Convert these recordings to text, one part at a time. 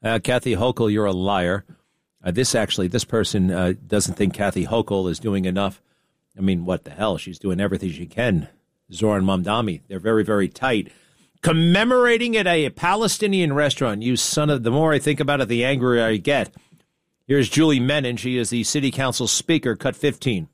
Kathy Hochul, you're a liar. This person doesn't think Kathy Hochul is doing enough. I mean, what the hell? She's doing everything she can. Zoran Mamdani, they're very, very tight. Commemorating at a Palestinian restaurant. You son of, the more I think about it, the angrier I get. Here's Julie Menin. She is the city council speaker, cut 15.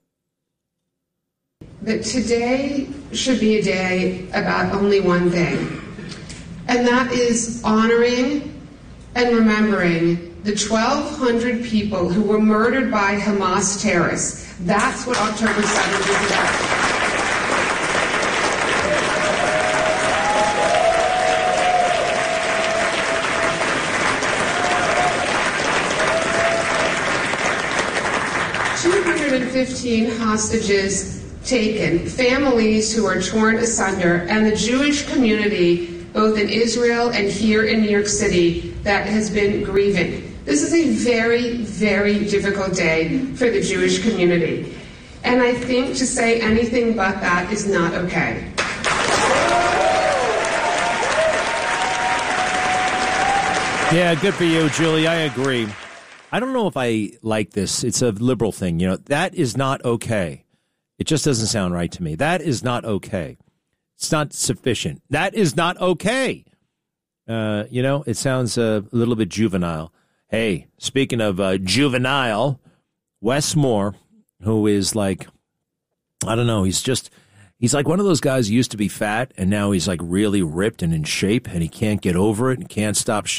That today should be a day about only one thing, and that is honoring and remembering the 1,200 people who were murdered by Hamas terrorists. That's what October 7th is about. Hostages taken, families who are torn asunder, and the Jewish community, both in Israel and here in New York City, that has been grieving. This is a very, very difficult day for the Jewish community. And I think to say anything but that is not okay. Yeah, good for you, Julie. I agree. I don't know if I like this. It's a liberal thing. You know, that is not okay. It just doesn't sound right to me. That is not okay. It's not sufficient. That is not okay. It sounds a little bit juvenile. Hey, speaking of juvenile, Wes Moore, who is like, I don't know, he's like one of those guys who used to be fat, and now he's like really ripped and in shape, and he can't get over it and can't stop